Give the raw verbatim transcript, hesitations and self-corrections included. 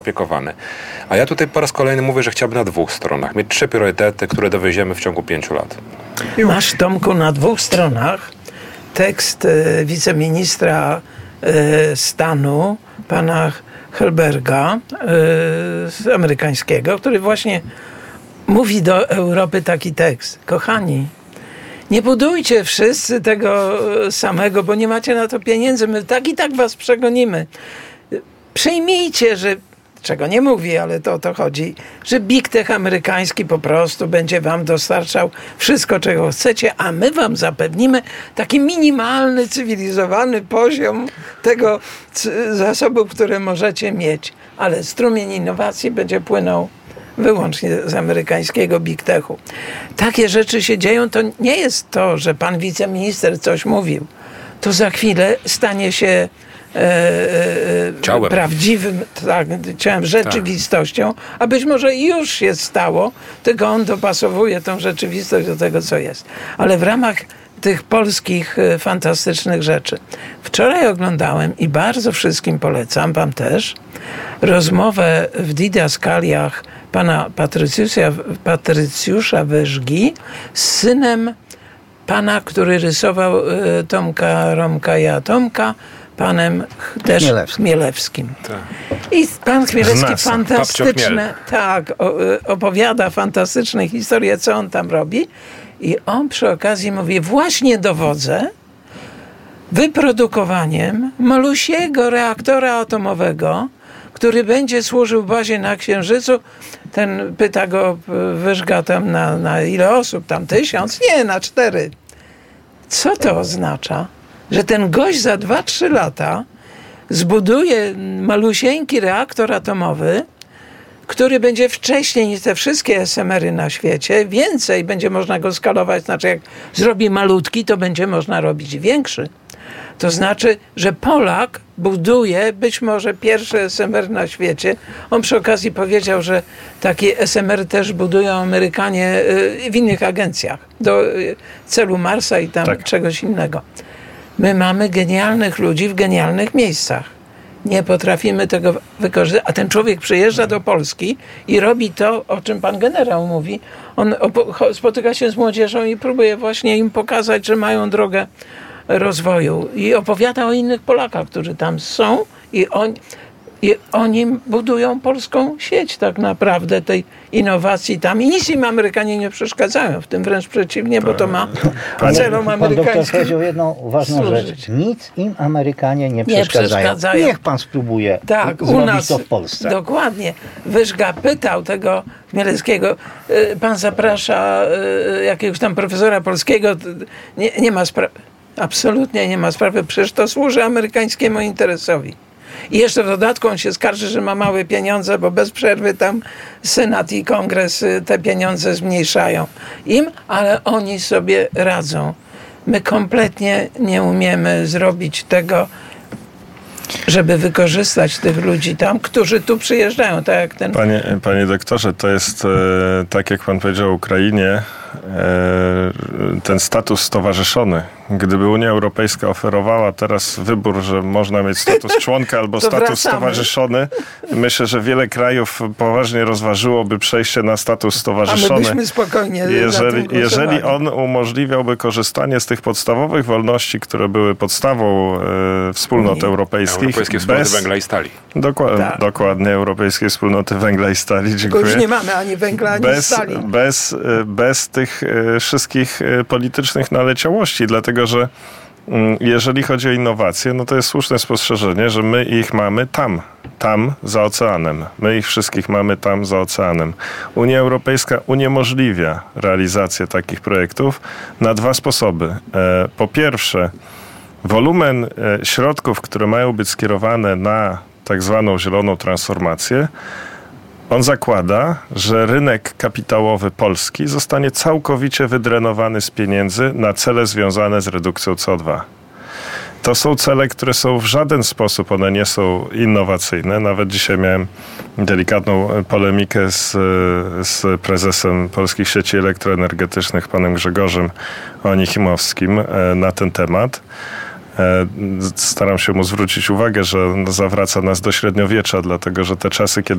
opiekowany. A ja tutaj po raz kolejny mówię, że chciałbym na dwóch stronach mieć trzy priorytety, które dowieziemy w ciągu pięciu lat. I Masz, Tomku, na dwóch stronach tekst e, wiceministra e, stanu, pana Helberga e, amerykańskiego, który właśnie mówi do Europy taki tekst. Kochani, nie budujcie wszyscy tego samego, bo nie macie na to pieniędzy. My tak i tak was przegonimy. Przyjmijcie, że, czego nie mówię, ale to o to chodzi, że Big Tech amerykański po prostu będzie wam dostarczał wszystko, czego chcecie, a my wam zapewnimy taki minimalny, cywilizowany poziom tego c- zasobów, które możecie mieć. Ale strumień innowacji będzie płynął wyłącznie z amerykańskiego Big Techu. Takie rzeczy się dzieją, to nie jest to, że pan wiceminister coś mówił. To za chwilę stanie się e, e, prawdziwym tak, ciałem, rzeczywistością, a być może już się stało, tylko on dopasowuje tą rzeczywistość do tego, co jest. Ale w ramach tych polskich e, fantastycznych rzeczy. Wczoraj oglądałem i bardzo wszystkim polecam, wam też, rozmowę w Didaskaliach pana Patrycjusza, Patrycjusza Wyżgi z synem pana, który rysował y, Tomka, Romka i Atomka, panem też Chmielewskim. Chmielewskim. Tak. I pan Chmielewski fantastyczne, tak, o, opowiada fantastyczne historie, co on tam robi. I on przy okazji mówi, właśnie dowodzę wyprodukowaniem malusiego reaktora atomowego, który będzie służył bazie na Księżycu. Ten pyta go Wyżga tam na, na ile osób? Tam tysiąc? Nie, na cztery. Co to oznacza? Że ten gość za dwa trzy lata zbuduje malusieńki reaktor atomowy, który będzie wcześniej niż te wszystkie es em ery na świecie. Więcej będzie można go skalować. Znaczy, jak zrobi malutki, to będzie można robić większy. To znaczy, że Polak buduje być może pierwszy es em er na świecie. On przy okazji powiedział, że takie es em ery też budują Amerykanie w innych agencjach do celu Marsa i tam tak. czegoś innego. My mamy genialnych ludzi w genialnych miejscach. Nie potrafimy tego wykorzystać. A ten człowiek przyjeżdża do Polski i robi to, o czym pan generał mówi. On spotyka się z młodzieżą i próbuje właśnie im pokazać, że mają drogę rozwoju i opowiada o innych Polakach, którzy tam są i, on, i oni budują polską sieć tak naprawdę tej innowacji tam i nic im Amerykanie nie przeszkadzają, w tym wręcz przeciwnie, bo to ma celom amerykańskim. Pan doktor powiedział jedną ważną służyć. rzecz. Nic im Amerykanie nie, nie przeszkadzają. przeszkadzają. Niech pan spróbuje tak, zrobić u nas, to w Polsce. Dokładnie. Wyżga pytał tego Chmielewskiego, pan zaprasza jakiegoś tam profesora polskiego, nie, nie ma sprawy. Absolutnie nie ma sprawy, przecież to służy amerykańskiemu interesowi. I jeszcze w dodatku on się skarży, że ma małe pieniądze, bo bez przerwy tam Senat i Kongres te pieniądze zmniejszają im, ale oni sobie radzą. My kompletnie nie umiemy zrobić tego, żeby wykorzystać tych ludzi tam, którzy tu przyjeżdżają. Tak jak ten... Panie, panie doktorze, to jest e, tak jak pan powiedział o Ukrainie, e, ten status stowarzyszony. Gdyby Unia Europejska oferowała teraz wybór, że można mieć status członka albo status wracamy. stowarzyszony, myślę, że wiele krajów poważnie rozważyłoby przejście na status stowarzyszony. A my byśmy spokojnie jeżeli, jeżeli on umożliwiałby korzystanie z tych podstawowych wolności, które były podstawą e, wspólnot Unii. europejskich. Europejskiej Wspólnoty Węgla i Stali. Dokład, tak. Dokładnie, Europejskiej Wspólnoty Węgla i Stali. Dziękuję. Tylko już nie mamy ani węgla, ani bez, stali. Bez, bez tych wszystkich politycznych naleciałości, dlatego że jeżeli chodzi o innowacje, no to jest słuszne spostrzeżenie, że my ich mamy tam, tam za oceanem. My ich wszystkich mamy tam za oceanem. Unia Europejska uniemożliwia realizację takich projektów na dwa sposoby. Po pierwsze, wolumen środków, które mają być skierowane na tak zwaną zieloną transformację, on zakłada, że rynek kapitałowy Polski zostanie całkowicie wydrenowany z pieniędzy na cele związane z redukcją C O dwa. To są cele, które są w żaden sposób, one nie są innowacyjne. Nawet dzisiaj miałem delikatną polemikę z, z prezesem Polskich Sieci Elektroenergetycznych, panem Grzegorzem Onichimowskim, na ten temat. Staram się mu zwrócić uwagę, że zawraca nas do średniowiecza, dlatego że te czasy, kiedy